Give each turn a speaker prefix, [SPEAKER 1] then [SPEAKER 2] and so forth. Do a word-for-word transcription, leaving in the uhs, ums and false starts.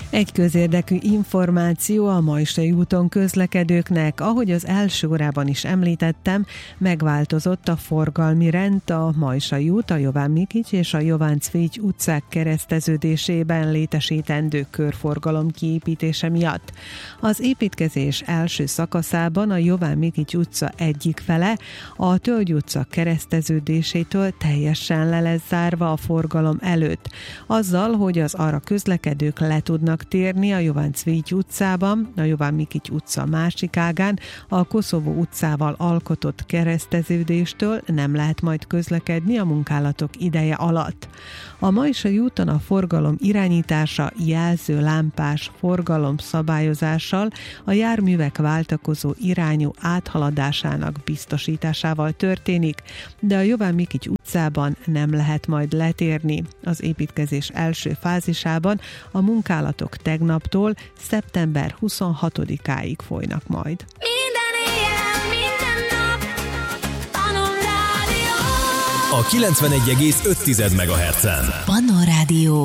[SPEAKER 1] Egy közérdekű információ a Majsai úton közlekedőknek. Ahogy az első órában is említettem, megváltozott a forgalmi rend a Majsai út, a Jován Mikics és a Jován Cvigy utcák kereszteződésében létesítendő körforgalom kiépítése miatt. Az építkezés első szakaszában a Jován Mikics utca egyik fele a Tölgy utca kereszteződésétől teljesen le lesz zárva a forgalom előtt. Azzal, hogy az arra közlekedők le tudnak térni a Jován Cvigy utcában, a Jován Mikics utca másik ágán, a Koszovó utcával alkotott kereszteződéstől nem lehet majd közlekedni a munkálatok ideje alatt. A Majsai úton a forgalom irányítása jelzőlámpás forgalom szabályozással, a járművek váltakozó irányú áthaladásának biztosításával történik, de a Jován Mikics utcában nem lehet majd letérni. Az építkezés első fázisában a munkálatok tegnaptól szeptember huszonhatodikáig folynak majd.
[SPEAKER 2] Minden éjjel, minden nap, Pannon Rádió.
[SPEAKER 3] A kilencvenegy egész öt megahertzen.
[SPEAKER 4] Pannon Rádió.